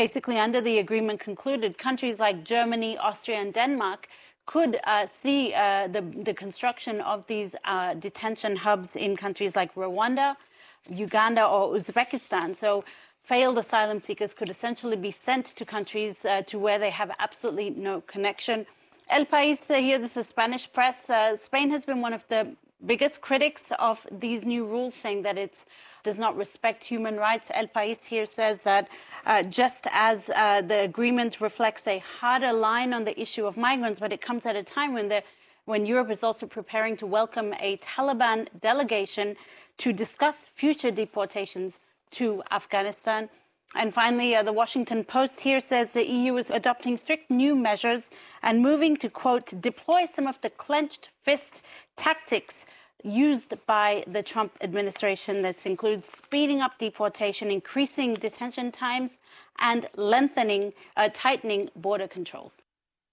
Basically, under the agreement concluded, countries like Germany, Austria, and Denmark could see the construction of these detention hubs in countries like Rwanda, Uganda, or Uzbekistan. So failed asylum seekers could essentially be sent to countries to where they have absolutely no connection. El País here, this is Spanish press. Spain has been one of the biggest critics of these new rules, saying that it does not respect human rights. El País here says that just as the agreement reflects a harder line on the issue of migrants, but it comes at a time when Europe is also preparing to welcome a Taliban delegation to discuss future deportations to Afghanistan. And finally, the Washington Post here says the EU is adopting strict new measures and moving to, quote, deploy some of the clenched fist tactics used by the Trump administration. This includes speeding up deportation, increasing detention times, and tightening border controls.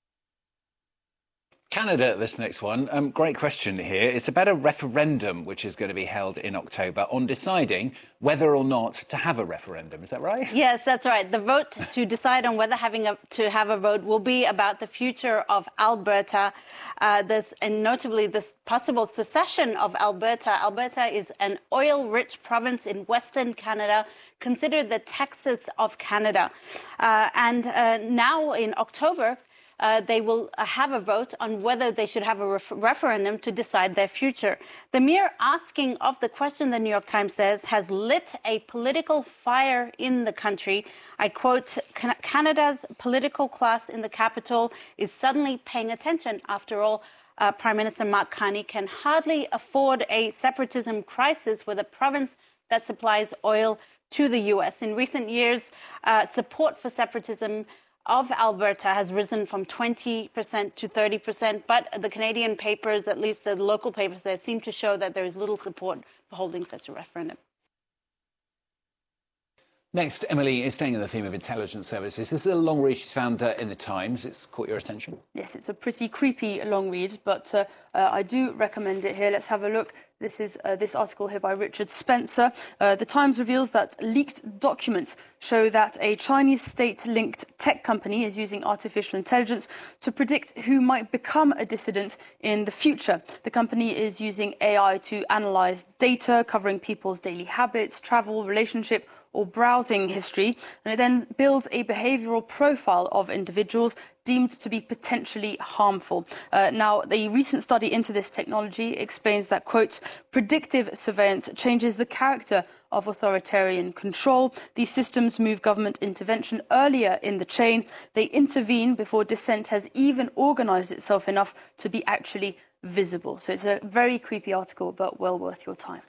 Canada, this next one. Great question here. It's about a referendum which is going to be held in October on deciding whether or not to have a referendum. Is that right? Yes, that's right. The vote to decide on whether to have a vote will be about the future of Alberta. And notably, this possible secession of Alberta. Alberta is an oil-rich province in Western Canada, considered the Texas of Canada. Now in October, they will have a vote on whether they should have a referendum to decide their future. The mere asking of the question, the New York Times says, has lit a political fire in the country. I quote, Canada's political class in the capital is suddenly paying attention. After all, Prime Minister Mark Carney can hardly afford a separatism crisis with a province that supplies oil to the U.S. In recent years, support for separatism of Alberta has risen from 20% to 30%, but the Canadian papers, at least the local papers there, seem to show that there is little support for holding such a referendum. Next, Emily is staying on the theme of intelligence services. This is a long read she's found in the Times. It's caught your attention. Yes, it's a pretty creepy long read, but I do recommend it here. Let's have a look. This is this article here by Richard Spencer. The Times reveals that leaked documents show that a Chinese state-linked tech company is using artificial intelligence to predict who might become a dissident in the future. The company is using AI to analyze data covering people's daily habits, travel, relationship, or browsing history, and it then builds a behavioral profile of individuals deemed to be potentially harmful. Now, the recent study into this technology explains that, quote, predictive surveillance changes the character of authoritarian control. These systems move government intervention earlier in the chain. They intervene before dissent has even organized itself enough to be actually visible. So it's a very creepy article, but well worth your time.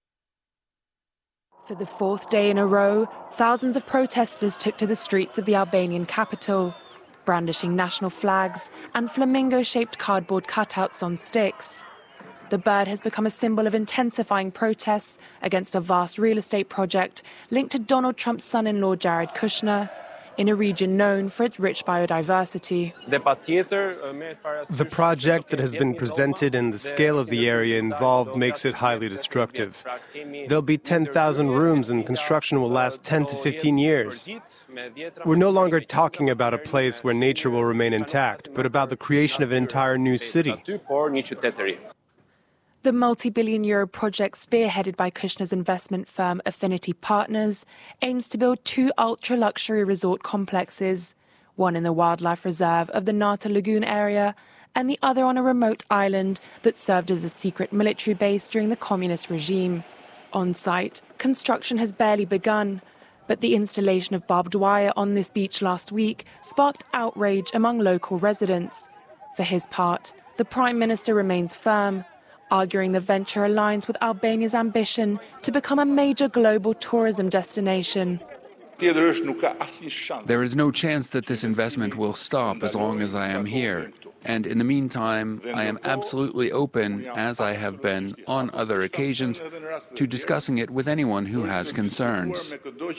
For the fourth day in a row, thousands of protesters took to the streets of the Albanian capital, brandishing national flags and flamingo-shaped cardboard cutouts on sticks. The bird has become a symbol of intensifying protests against a vast real estate project linked to Donald Trump's son-in-law Jared Kushner, in a region known for its rich biodiversity. The project that has been presented and the scale of the area involved makes it highly destructive. There'll be 10,000 rooms and construction will last 10 to 15 years. We're no longer talking about a place where nature will remain intact, but about the creation of an entire new city. The multi-billion-euro project spearheaded by Kushner's investment firm Affinity Partners aims to build two ultra-luxury resort complexes, one in the wildlife reserve of the Nata Lagoon area and the other on a remote island that served as a secret military base during the communist regime. On site, construction has barely begun, but the installation of barbed wire on this beach last week sparked outrage among local residents. For his part, the Prime Minister remains firm, arguing the venture aligns with Albania's ambition to become a major global tourism destination. There is no chance that this investment will stop as long as I am here. And in the meantime, I am absolutely open, as I have been on other occasions, to discussing it with anyone who has concerns.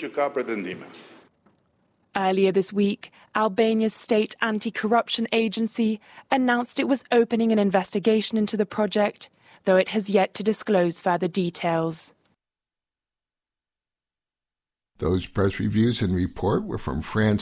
Earlier this week, Albania's state anti-corruption agency announced it was opening an investigation into the project, though it has yet to disclose further details. Those press reviews and report were from France